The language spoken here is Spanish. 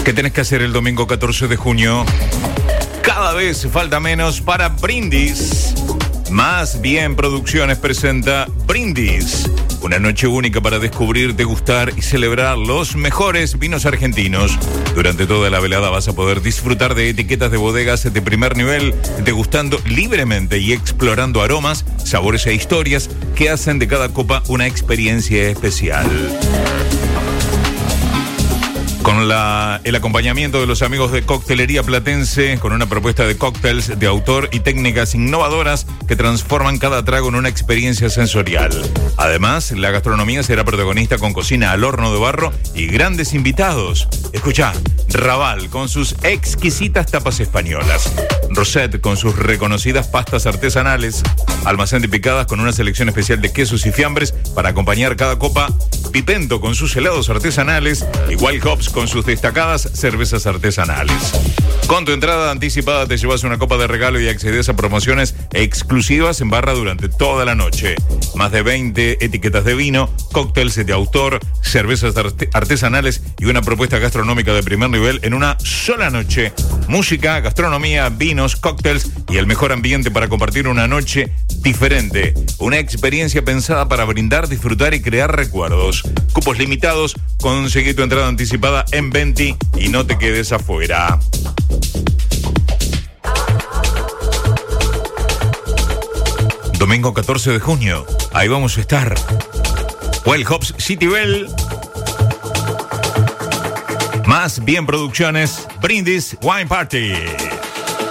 ¿Qué tenés que hacer el domingo 14 de junio? Cada vez falta menos para Brindis. Más Bien Producciones presenta Brindis. Una noche única para descubrir, degustar y celebrar los mejores vinos argentinos. Durante toda la velada vas a poder disfrutar de etiquetas de bodegas de primer nivel, degustando libremente y explorando aromas, sabores e historias que hacen de cada copa una experiencia especial. Con el acompañamiento de los amigos de Coctelería Platense, con una propuesta de cócteles de autor y técnicas innovadoras que transforman cada trago en una experiencia sensorial. Además, la gastronomía será protagonista con cocina al horno de barro y grandes invitados. Escuchá, Raval con sus exquisitas tapas españolas, Roset con sus reconocidas pastas artesanales, Almacén de Picadas con una selección especial de quesos y fiambres para acompañar cada copa, Pipento con sus helados artesanales y Wild Hops con sus destacadas cervezas artesanales. Con tu entrada anticipada te llevas una copa de regalo y accedes a promociones exclusivas en barra durante toda la noche. Más de 20 etiquetas de vino, cócteles de autor, cervezas artesanales y una propuesta gastronómica de primer nivel en una sola noche. Música, gastronomía, vinos, cócteles y el mejor ambiente para compartir una noche diferente. Una experiencia pensada para brindar, disfrutar y crear recuerdos. Cupos limitados, conseguí tu entrada anticipada en Venti y no te quedes afuera. Domingo 14 de junio, ahí vamos a estar. Wild Hops City Bell. Más Bien Producciones, Brindis Wine Party.